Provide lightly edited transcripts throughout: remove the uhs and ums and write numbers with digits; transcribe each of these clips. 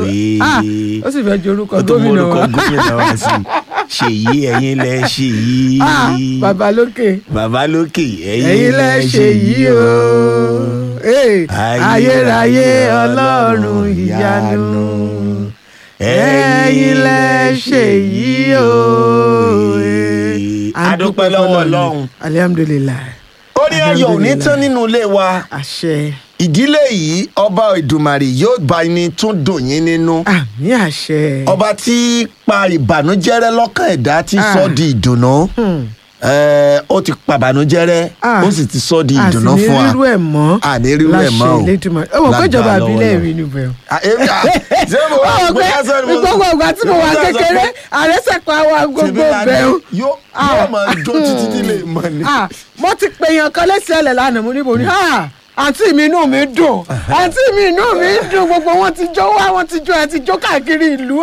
ó sì fẹ́ ju orúkọ gómìnà wa sí Ṣèyí ẹ̀yin lẹ Ṣèyí. bàbá lókè ẹ̀yin lẹ Ṣèyí o. ayérayé ọlọ́run ìyanu ẹ̀yin lẹ Ṣèyí o. adúpẹ́ lọ́wọ́ Ọlọ́run. alihamudulilayi. ó ní ayọ̀ ò ní tán nínú ilé wa. àṣẹ. ìdílé yìí ọba Èdùmàrè yóò bá ní tún dùn yín nínú. àmín àṣẹ. ọba tí pa ìbànújẹ́ rẹ́ lọ́kàn ẹ̀dá tí sọ di ìdùnnú. ó ti pa ìbànújẹ́ rẹ́ ó sì ti sọ di ìdùnnú fún wa. àní rírú ẹ̀ mọ́. àní rírú ẹ̀ mọ́ o. ó wọ pé ìjọba àbílẹ̀ rí ni bẹ́ẹ̀. ó wọ pé gbogbo ìgbà tí mo wà kékeré àrẹ́sẹ̀pá wa gbogbo bẹ́ẹ̀. yóò máa jó títí nílé ìmọ̀ ni. mo ti pèèyàn kan lẹ́sẹ̀ ẹ̀lẹ̀ lánàá mo níbo ni àǹtí mi inú mi dùn gbogbo wọn ti jó wá wọn ti jó àti jó káàkiri ìlú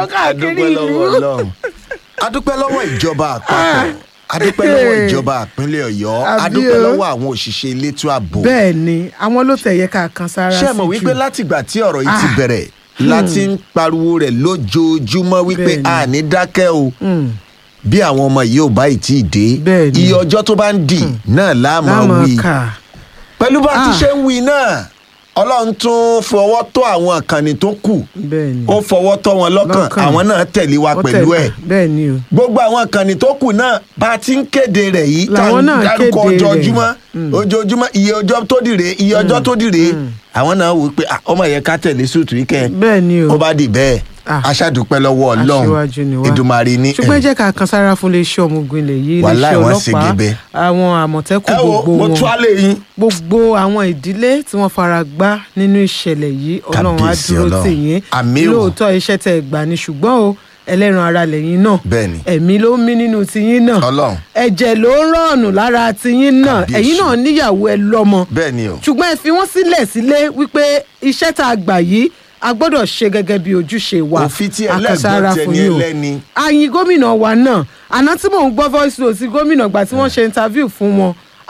adúpẹ́ lọ́wọ́ ìjọba àpapọ̀ adúpẹ́ lọ́wọ́ ìjọba ìpínlẹ̀ Ọ̀yọ́ adúpẹ́ lọ́wọ́ àwọn òṣìṣẹ́ elétò ààbò. bẹ́ẹ̀ ni àwọn ló tẹ̀yẹ ká kan sára sí jù. ṣé ẹ mọ̀ wípé látìgbà tí ọ̀rọ̀ yìí ti bẹ̀rẹ̀ láti ń pariwo rẹ̀ lójoojúmọ́ wípé a ní dákẹ́ o bí àwọn ọmọ yìí ò bá ì tí ì dé iye ọjọ́ tó bá ń dì náà láàmú wí pẹ̀lú bá ti ṣe ń wí náà Ọlọ́run tún fọwọ́ tó àwọn àkànní tó kù ó fọwọ́ tọ́ wọn lọ́kàn àwọn náà tẹ̀lé wa pẹ̀lú ẹ̀ gbogbo àwọn àkànní tó kù náà bá ti ń kéde rẹ̀ yìí tá a ń dárúkọ ojoojúmọ́ iye ọjọ́ tó dìre àwọn náà wò pé ọmọ yẹn ká tẹ̀lé sùtù yìí kẹ́ ó bá dì bẹ́ẹ̀ aṣáàdúpẹ́ lọ́wọ́ Ọlọ́run Èdùmàrè ní. ṣùgbọ́n jẹ́ ká kan sára fún iléeṣẹ́ ọmọ ogun ilẹ̀ yìí iléeṣẹ́ ọlọ́pàá àwọn àmọ̀tẹ́kùn gbogbo wọn gbogbo àwọn ìdílé tí wọ́n fara gbá nínú ìṣẹ̀lẹ̀ yìí Ọlọ́run á dúró tì yín lóòótọ́ iṣẹ́ tẹ́ ẹ gbà ní ṣùgbọ́n o ẹlẹ́ran ara lẹ́yìn náà ẹ̀mí ló ń mí nínú tiyín náà ẹ̀jẹ̀ ló ń rọ̀ọ̀nù lára tiyín náà ẹ̀yin náà níyàwó ẹ lọ́mọ ṣùgbọ́n ẹ fi wọ́n sílé wípé iṣẹ́ tá a gbà yìí a gbọ́dọ̀ ṣe gẹ́gẹ́ bí ojúṣe wa àkàsára fún yín o àyìn gómìnà wa náà àná tí mò ń gbọ́ voice note sí gómìnà gbà tí wọ́n ṣe interview fún wọn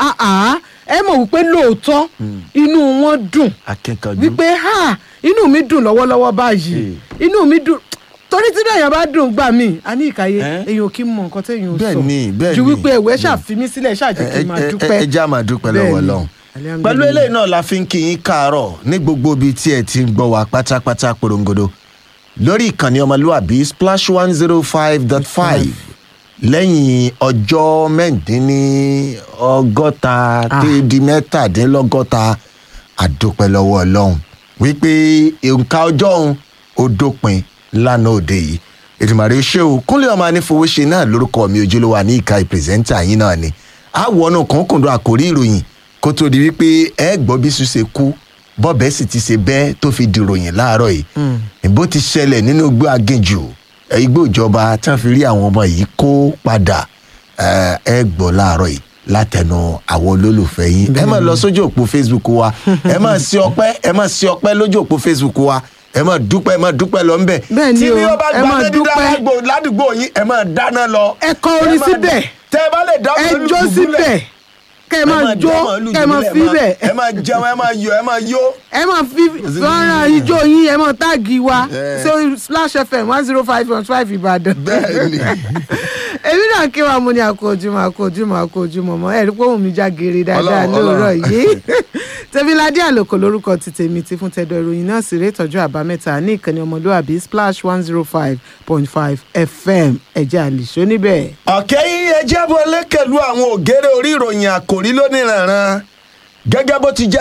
ẹ mọ̀ wípé lóòótọ́ inú wọn dùn wípé inú mi dùn lọ́wọ́lọ́wọ́ báyìí inú mi dùn torí tí èèyàn bá dùn gbà mí a ní ìkàyé èèyàn kì í mọ nǹkan téèyàn ń sọ ju wípé ẹ̀wẹ́ ṣàfimí sílẹ̀ ṣàjẹ́ kí n máa dúpẹ́. ẹ já máa dúpẹ́ lọ́wọ́ Ọlọ́run pẹ̀lú eléyìí náà la fi ń kí yín káàárọ̀ ní gbogbo ibi tí ẹ ti ń gbọ́ wa pátápátá porongodo lórí ìkànnì ọmọlúwàbí Splash 105.5 lẹ́yìn ọjọ́ mẹ́ẹ̀ẹ́dínlọ́gọ́ta di mẹ́tàdínlọ́gọ́ta àdúpẹ́ lọ́wọ́ Ọlọ́run wípé òǹkà ọjọ́ òun ó dópin lánàá òde yìí Èdùmàrè ṣé o Kúnlé ọmọ anífowóṣe náà lórúkọ mi ojúlówó ní ìka ìpírẹsẹ́ńtà yín náà ni àwọnù kọ̀ọ̀kọ̀dọ̀ àkórí ìròyìn kó tó di wípé ẹ gbọ́ bí ṣùṣe kú bọ́bẹ̀ sì ti ṣe bẹ́ẹ̀ tó fi dìròyìn láàárọ̀ yìí ìbò ti ṣẹlẹ̀ nínú igbó aginjù igbó ìjọba tí wọ́n fi rí àwọn ọmọ yìí kó padà ẹ gbọ́ láàárọ̀ yìí látẹnu àwọn olólùfẹ́ yín ẹ máa lọ sójú òpó Facebook wa ẹ máa ṣe ọpẹ́ lójú òpó Facebook wa ẹ máa dúpẹ́ lọ ńbẹ̀ tí bí ó bá gbàgbé dídá ládùúgbò yín ẹ máa dáná lọ ẹ kọ orin síbẹ̀ tẹ ẹ bá lè dá ẹ jó síbẹ̀ kẹ máa jó kẹ máa fi bẹ ẹ máa jẹun ẹ máa yọ ẹ máa yó. ẹ máa fi fọ́nrán ijó yín ẹ máa táàgì wa so Splash FM 105.5 Ìbàdàn. bẹ́ẹ̀ni. èmi náà kí wa mo ní àkójúmọ́ mọ́ ẹ̀rí pé òun mi já geere dáadáa lóòrọ̀ yìí. Tẹ̀míládé Àlòkò lórúkọ ti tèmi ti fún tẹ̀dọ̀ ìròyìn náà sì ré ìtọ́jú àbámẹ́ta ní ìkànnì ọmọlúwàbí Splash 105.5 FM ẹ̀jẹ̀ àlìṣó níbẹ̀. ọ̀kẹ́ yìí ẹ jábọ̀ lẹ́kẹ̀lú àwọn ògèrè orí ìròyìn àkòrí lóníranran gẹ́gẹ́ bó ti jẹ́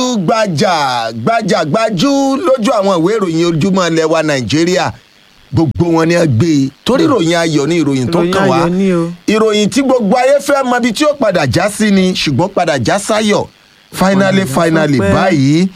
gbajú lójú àwọn ìwé ìròyìn ojúmọ́ ilẹ̀ wa Nàìjíríà gbogbo wọn ni a gbé e torí ìròyìn ayọ̀ ní ìròyìn tó kàn wá ìròyìn tí gbogbo ayé fẹ́ mọ ibi tí ó padà já sí ni ṣùgbọ́n padà já sáyọ̀ finally báyìí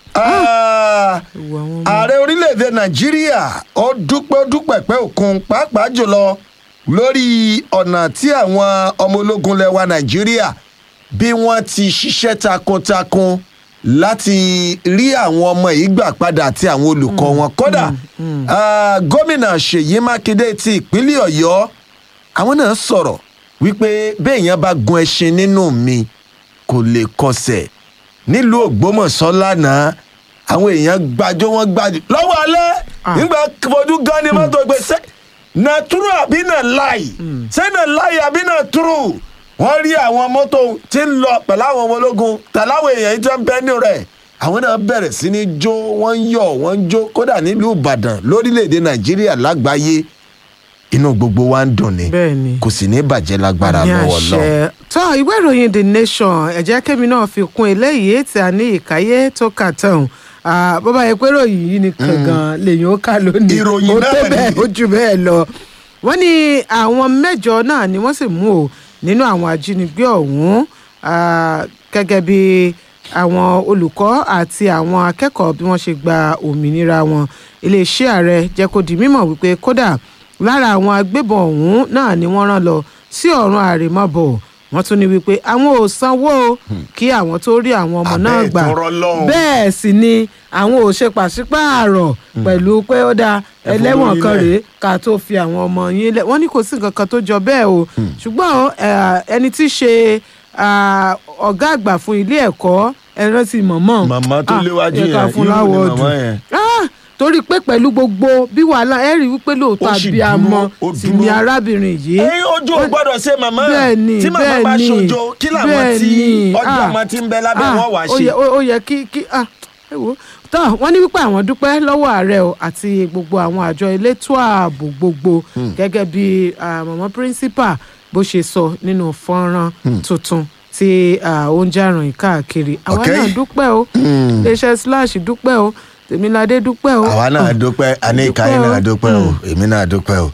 ààrẹ orílẹ̀-èdè Nàìjíríà ó dúpẹ́ pẹ́ òkun pàápàá jùlọ lórí ọ̀nà tí àwọn ọmọ ológun ilẹ̀ wa Nàìjíríà bí wọ́n ti ṣiṣẹ́ takuntakun láti rí àwọn ọmọ yìí gbà padà àti àwọn olùkọ́ wọn kódà gómìnà Ṣèyí Mákindé ti ìpínlẹ̀ Ọ̀yọ́ àwọn náà sọ̀rọ̀ wípé béèyàn bá gun ẹṣin nínú mi kò lè kọsẹ̀ nílùú Ògbómọ̀ṣọ́ lánàá àwọn èèyàn gbàjọ wọn gbàjọ lọ́wọ́ alẹ́ nígbà fojú gan ni mọ́tò gbèsè na true àbí na lie ṣé na lie àbí na true wọ́n rí àwọn mọ́tò tí ń lọ pẹ̀lú àwọn ọmọ ológun tàláwọn èèyàn yìí tó ń bẹ́ẹ̀ ní rẹ̀ àwọn náà bẹ̀rẹ̀ sí ní jó wọ́n ń yọ̀ wọ́n ń jó kódà nílùú Ìbàdàn lórílẹ̀‐èdè Nàìjíríà lágbàáyé inú gbogbo wa ń dùn ni kò sì ní bàjẹ́ lágbára lọ́wọ́ lọ. tó ìwé ìròyìn The Nation ẹ̀jẹ̀ kẹ́mi náà fi kún eléyìí tí a ní ìkáyé tó kà tán bọ́bá yẹ pé ìròyìn yìí nìkan gan lèyìn ó kà lónìí ó tó bẹ́ẹ̀ ó jù bẹ́ẹ̀ lọ. wọ́n ní àwọn 8 náà ni wọ́n sì mú o nínú àwọn ajínigbé ọ̀hún gẹ́gẹ́ bí àwọn olùkọ́ àti àwọn akẹ́kọ̀ọ́ bí wọ́n ṣe gba òmìnira wọn. iléeṣẹ́ ààrẹ jẹ́ kó di mímọ̀ wípé kódà lára àwọn agbébọn ọ̀hún náà ni wọ́n rán lọ sí ọ̀run àrèmábọ̀. wọ́n tún ní wípé àwọn ò sanwó kí àwọn tó rí àwọn ọmọ náà gbà bẹ́ẹ̀ sì ni àwọn ò ṣe pàṣípààrọ̀ pẹ̀lú pé ó dáa ẹlẹ́wọ̀n kan rèé ká tó fi àwọn ọmọ yín lẹ̀. wọ́n ní kò sí nǹkan kan tó jọ bẹ́ẹ̀ o ṣùgbọ́n ẹni tí í ṣe ọ̀gá àgbà fún ilé ẹ̀kọ́ ẹran ti màmá tó léwájú yẹn yóò ní màmá yẹn torí pé pẹ̀lú gbogbo bí wàhálà ẹ rí wípé lóòótọ́ àbí àmọ́ sì ni arábìnrin yìí. ojú ò gbọ́dọ̀ ṣe màmá tí màmá bá ṣojo kí làwọn tí ọjọ́ àmọ́ tí ń bẹ lábẹ́ wọn wá ṣe. ó yẹ kí tó wọ́n ní wípé àwọn dúpẹ́ lọ́wọ́ ààrẹ o àti gbogbo àwọn àjọ elétò ààbò gbogbo gẹ́gẹ́ bí màmá principal bó ṣe sọ nínú fọ́nrán tuntun tí ó ń jà ràn káàkiri. àwa náà dúpẹ́ o iléeṣẹ́ Slash dúpẹ́ o Tèmiládé dúpẹ́ o. àwa náà dúpẹ́ Aníkàyé náà dúpẹ́ o èmi náà dúpẹ́ o.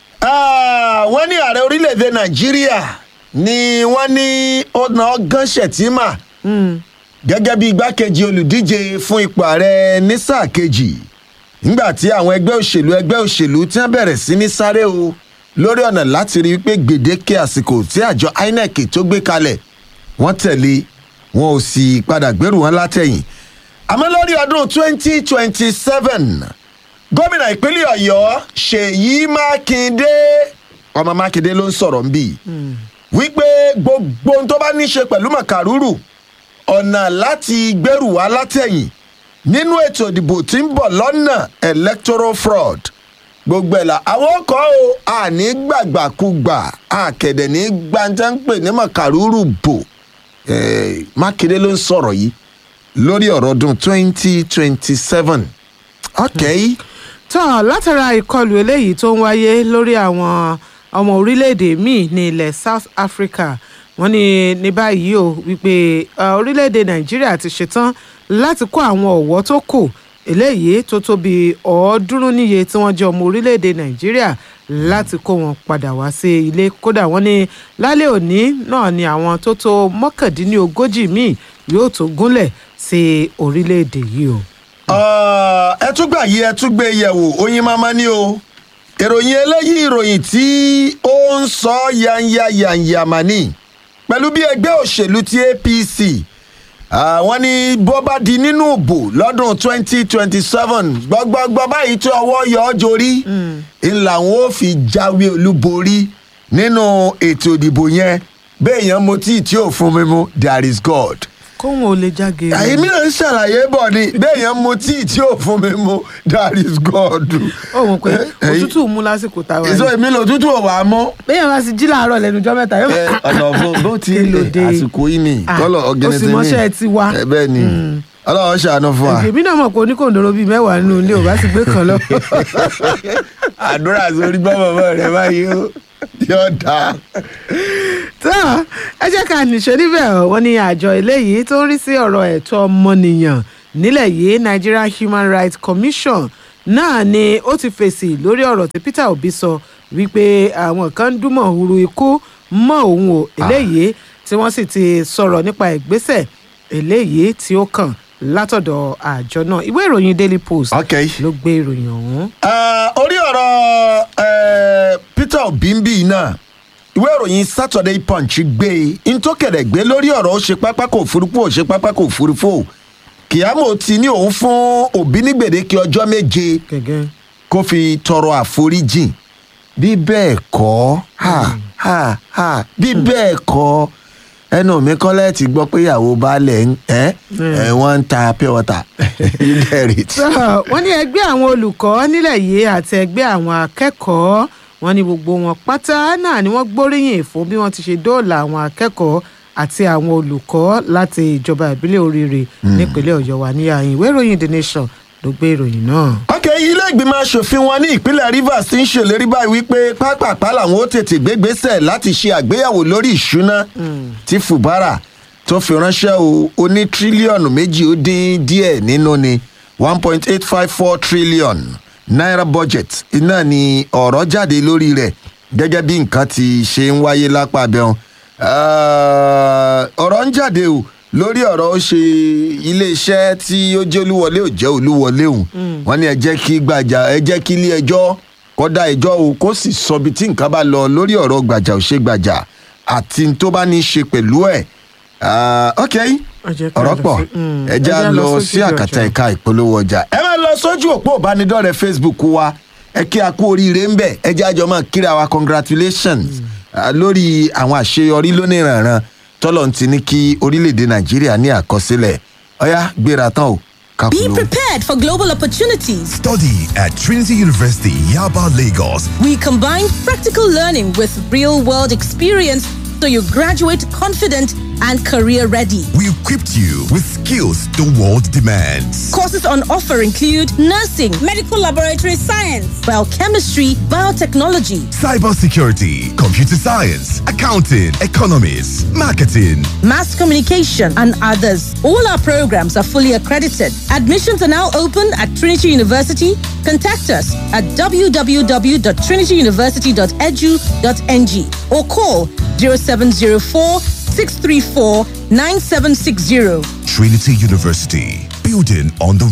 wọ́n ní ààrẹ orílẹ̀-èdè Nàìjíríà ni wọ́n ní ọ̀nà Ṣẹ̀tìmà gẹ́gẹ́ bí igbákejì olùdíje fún ipò ààrẹ ní sáà kejì nígbà tí àwọn ẹgbẹ́ òṣèlú tí wọ́n bẹ̀rẹ̀ sí ní sáré o lórí ọ̀nà láti rí i pé gbèdéke àsìkò tí àjọ INEC tó gbé kalẹ̀ wọ́n tẹ̀lé wọn ò sì padà gbèrú wọn látẹ̀yìn. àmọ́ lórí ọdún 2027 gómìnà ìpínlẹ̀ Ọ̀yọ́ Ṣèyí Mákindé ọmọ Mákindé ló ń sọ̀rọ̀ níbí wípé gbogbo ohun tó bá ní í ṣe pẹ̀lú màkàrúrù ọ̀nà láti gbèrú wá látẹ̀yìn nínú ètò ìdìbò tí ń bọ̀ lọ́nà electoral fraud gbogbo ẹ̀ la àwọn kọ́ o àní gbàgbàkúgbà àkẹ̀dẹ̀ ní gbàǹtẹ́ ń pè ní màkàrúrù bò Mákindé ló ń sọ̀rọ̀ yìí lórí ọ̀rọ̀ ọdún 2027. okay. tó látara ìkọlù eléyìí tó ń wáyé lórí àwọn ọmọ orílẹ̀-èdè míì ní ilẹ̀ South Africa wọ́n ní báyìí o wípé orílẹ̀-èdè Nàìjíríà ti ṣetán láti kó àwọn ọ̀wọ́ tó kù eléyìí tó tó bí 300 níye tí wọ́n jẹ́ ọmọ orílẹ̀-èdè Nàìjíríà láti kó wọn padà wá sí ilé. kódà wọ́n ní lálẹ́ òní náà ni àwọn tó tó 39 míì yóò tó gúnlẹ̀ sí orílẹ̀-èdè yìí o. ẹ tún gbà yí ẹ tún gbé yẹ̀wò oyin mama ni o ìròyìn eléyìí ìròyìn tí ó ń sọ yanyama ní pẹ̀lú bí ẹgbẹ́ òṣèlú ti APC wọ́n ní bó bá di nínú ìbò lọ́dún 2027 gbọ́gbọ́gbọ́ báyìí tí ọwọ́ yọ ọ́ jorí ńlá wọn ò fi jáwé olúborí nínú ètò ìdìbò yẹn bẹ́ẹ̀ yẹn mo tí ò fún mi mu there is God. kóhun ò lè jáde. àyè mi náà ń ṣàlàyé bọ̀ ni bẹ́ẹ̀ yẹn mo tí ò fún mi mu there is God. ó mọ̀ pé òtútù mú lásìkò táwa yìí. èso èmi lò òtútù ò wá mọ́. bẹ́ẹ̀ yẹn wá sí jí láàárọ̀ lẹ́nu ọjọ́ mẹ́ta. ọ̀nà bó ti àsìkò yìí ni kọ́lọ̀ ọ̀gẹ́nẹ́tì ní. òsìmọ́ṣẹ́ ti wá. bẹ́ẹ̀ ni ọlọ́run ṣàánú fún wa. èmi náà mọ̀ pé oníkòǹdòrò bíi 10 nínú ilé ò bá sì gbé kan lọ. àdúrà sórí bọ́mọ̀ rẹ̀ báyìí ó yóò dáa. tó ẹ jẹ́ ká nìṣó níbẹ̀ wọ́n ní àjọ eléyìí tó ń rí sí ọ̀rọ̀ ẹ̀tọ́ ọmọnìyàn nílẹ̀ yìí Nigerian Human Rights Commission náà ni ó ti fèsì lórí ọ̀rọ̀ tí Peter Obi sọ wípé àwọn kan ń dúnmọ̀ huru ikú mọ́ òun o eléyìí tí wọ́n sì ti sọ̀rọ̀ nípa ìgbésẹ̀ eléyìí tí ó kàn látọ̀dọ̀ àjọ náà. ìwé ìròyìn Daily Post ló gbé ìròyìn ọ̀hún. orí ọ̀rọ̀ Peter Obi náà ìwé ìròyìn Saturday Punch gbé ntòkèrè gbé lórí ọ̀rọ̀ ó ṣe pápákọ̀ òfurufú ó ṣe pápákọ̀ òfurufú Kìámọ̀ ti ní òun fún Obi ní gbèdéke ọjọ́ 7 kó fi tọrọ àforíjìn bí bẹ́ẹ̀ kọ́ bí bẹ́ẹ̀ kọ́ ẹnu mi kọ́lẹ́ ti gbọ́ pé ìyàwó baálẹ̀ wọ́n ń ta pure water. wọ́n ní ẹgbẹ́ àwọn olùkọ́ nílẹ̀ yìí àti ẹgbẹ́ àwọn akẹ́kọ̀ọ́ wọ́n ní gbogbo wọn pátá náà ni wọ́n gbóríyìn fún bí wọ́n ti ṣe dóòlà àwọn akẹ́kọ̀ọ́ àti àwọn olùkọ́ láti ìjọba ìbílẹ̀ Oríire nípínlẹ̀ Ọ̀yọ́ wa ní àyìn ìwé ìròyìn The Nation ló gbé ìròyìn náà. ilé ìgbìmọ̀ asòfin wọn ní ìpínlẹ̀ Rivers ti ń ṣèlérí báyìí wípé pápápá làwọn ó tètè gbégbésẹ̀ láti ṣe àgbéyẹ̀wò lórí ìṣúná tí Fubara tó fi ránṣẹ́ o ní tírílíọ̀nù 2 ó dín díẹ̀ nínú ni 1.854 trillion naira budget iná ni ọ̀rọ̀ jáde lórí rẹ̀ gẹ́gẹ́ bí nǹkan ti ṣe ń wáyé lápá abẹ́hùn ọ̀rọ̀ ń jáde o lórí ọ̀rọ̀ ó ṣe iléeṣẹ́ tí ó jẹ́ olúwọlé ò jẹ́ olúwọlé òun wọ́n ní ẹ jẹ́ kí ilé ẹjọ́ kọ́dá ẹjọ́ o kó sì sọ bí tí nǹkan bá lọ lórí ọ̀rọ̀ gbàjà ò ṣe gbàjà àti tó bá ní í ṣe pẹ̀lú ẹ̀ ọ̀rọ̀ pọ̀ ẹ já lọ sí àkàtà ẹ̀ka ìpolówó ọjà ẹ máa lọ sójú òpó ìbánidọ́rẹ̀ẹ́ Facebook wa ẹ kí a kú oríire ń bẹ̀ ẹ jẹ́ àjọ máa kíra wa congratulations lórí àwọn àṣeyọrí lóníranran tọ́lọ̀ ti ní kí orílẹ̀-èdè Nàìjíríà ní àkọsílẹ̀ ọ̀yá gbéra tán o. Be prepared for global opportunities. Study at Trinity University, Yaba, Lagos. We combine practical learning with real-world experience so you graduate confident and career-ready. We equipped you with skills the world demands. Courses on offer include nursing, medical laboratory science, biochemistry, biotechnology, cybersecurity, computer science, accounting, economics, marketing, mass communication, and others. All our programs are fully accredited. Admissions are now open at Trinity University. Contact us at www.trinityuniversity.edu.ng or call 0704-634-9760. Trinity University, building on the